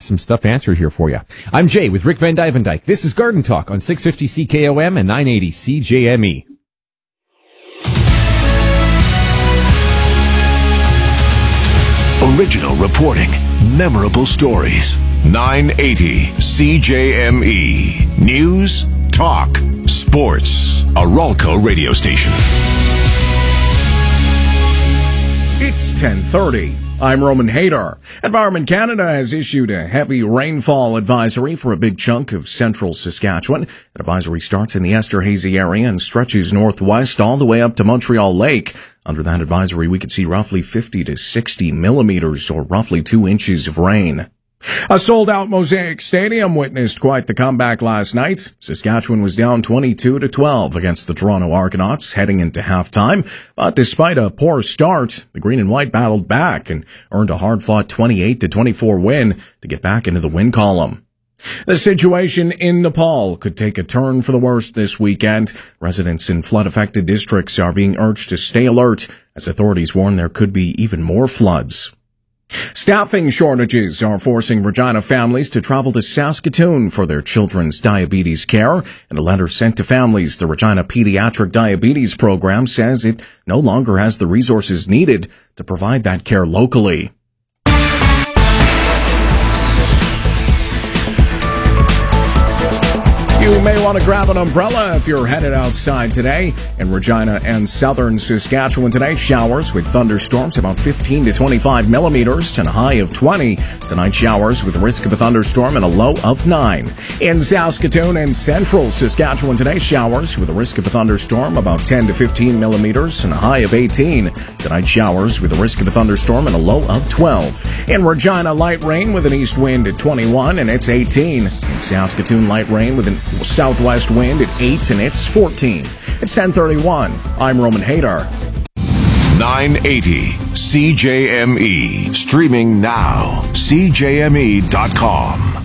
some stuff answered here for you. I'm Jay with Rick Van Dyke. This is Garden Talk on 650 CKOM and 980 CJME. Original reporting, memorable stories. 980 CJME. News, talk, sports. A Ralco radio station. It's 10:30. I'm Roman Hader. Environment Canada has issued a heavy rainfall advisory for a big chunk of central Saskatchewan. That advisory starts in the Esterhazy area and stretches northwest all the way up to Montreal Lake. Under that advisory, we could see roughly 50 to 60 millimeters, or roughly 2 inches of rain. A sold-out Mosaic Stadium witnessed quite the comeback last night. Saskatchewan was down 22-12 against the Toronto Argonauts heading into halftime. But despite a poor start, the Green and White battled back and earned a hard-fought 28-24 win to get back into the win column. The situation in Nepal could take a turn for the worse this weekend. Residents in flood-affected districts are being urged to stay alert as authorities warn there could be even more floods. Staffing shortages are forcing Regina families to travel to Saskatoon for their children's diabetes care. In a letter sent to families, the Regina Pediatric Diabetes Program says it no longer has the resources needed to provide that care locally. You may want to grab an umbrella if you're headed outside today. In Regina and southern Saskatchewan today, showers with thunderstorms about 15 to 25 millimeters and a high of 20. Tonight, showers with a risk of a thunderstorm and a low of 9. In Saskatoon and central Saskatchewan today, showers with a risk of a thunderstorm about 10 to 15 millimeters and a high of 18. Tonight, showers with a risk of a thunderstorm and a low of 12. In Regina, light rain with an east wind at 21 and it's 18. In Saskatoon, light rain with an southwest wind at 8 and it's 14. It's 10:31. I'm Roman Hader. 980 CJME. Streaming now. CJME.com.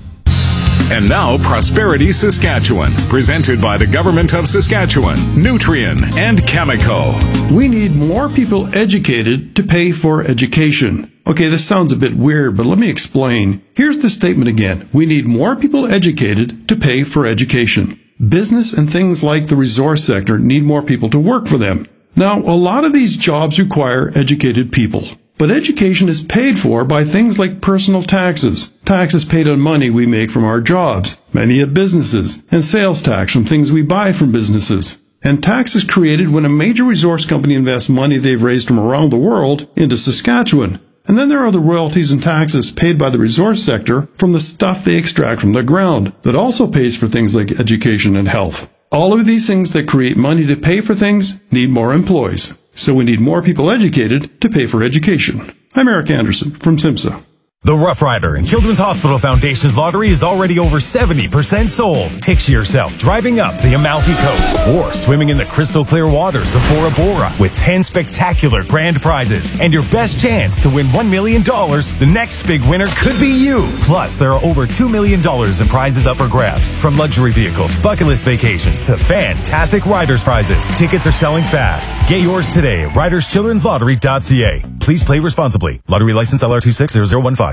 And now, Prosperity Saskatchewan, presented by the Government of Saskatchewan, Nutrien, and Chemico. We need more people educated to pay for education. Okay, this sounds a bit weird, but let me explain. Here's the statement again. We need more people educated to pay for education. Business and things like the resource sector need more people to work for them. Now, a lot of these jobs require educated people. But education is paid for by things like personal taxes, taxes paid on money we make from our jobs, many of businesses, and sales tax from things we buy from businesses. And tax is created when a major resource company invests money they've raised from around the world into Saskatchewan. And then there are the royalties and taxes paid by the resource sector from the stuff they extract from the ground that also pays for things like education and health. All of these things that create money to pay for things need more employees. So we need more people educated to pay for education. I'm Eric Anderson from SIMSA. The Rough Rider and Children's Hospital Foundation's lottery is already over 70% sold. Picture yourself driving up the Amalfi Coast or swimming in the crystal clear waters of Bora Bora with 10 spectacular grand prizes. And your best chance to win $1 million, the next big winner could be you. Plus, there are over $2 million in prizes up for grabs. From luxury vehicles, bucket list vacations, to fantastic Riders prizes. Tickets are selling fast. Get yours today at riderschildrenslottery.ca. Please play responsibly. Lottery license LR260015.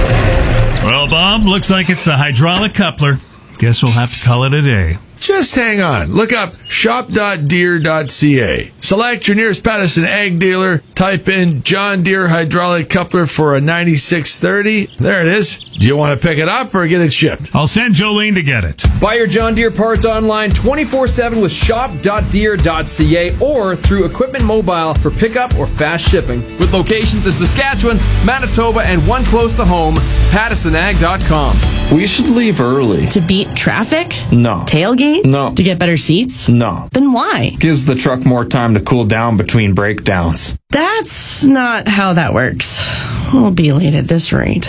Well, Bob, looks like it's the hydraulic coupler. Guess we'll have to call it a day. Just hang on. Look up shop.deere.ca. Select your nearest Patterson ag dealer. Type in John Deere hydraulic coupler for a 9630. There it is. Do you want to pick it up or get it shipped? I'll send Jolene to get it. Buy your John Deere parts online 24/7 with shop.deere.ca or through Equipment Mobile for pickup or fast shipping. With locations in Saskatchewan, Manitoba, and one close to home, PattersonAg.com. We should leave early. To beat traffic? No. Tailgate? No. To get better seats? No. Then why? Gives the truck more time to cool down between breakdowns. That's not how that works. We'll be late at this rate.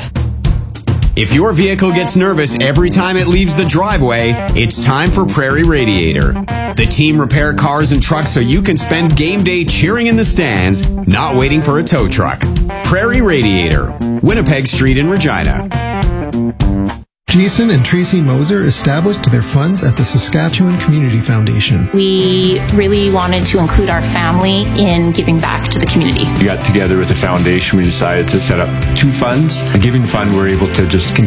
If your vehicle gets nervous every time it leaves the driveway, it's time for Prairie Radiator. The team repair cars and trucks so you can spend game day cheering in the stands, not waiting for a tow truck. Prairie Radiator, Winnipeg Street in Regina. Jason and Tracy Moser established their funds at the Saskatchewan Community Foundation. We really wanted to include our family in giving back to the community. We got together with the foundation. We decided to set up two funds. A giving fund, we're able to just